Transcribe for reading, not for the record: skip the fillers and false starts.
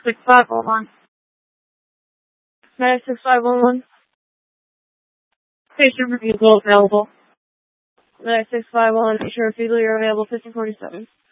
6511. Medic 6511. Patient refusal available. Medic 6511, make sure refusal you're available 1547.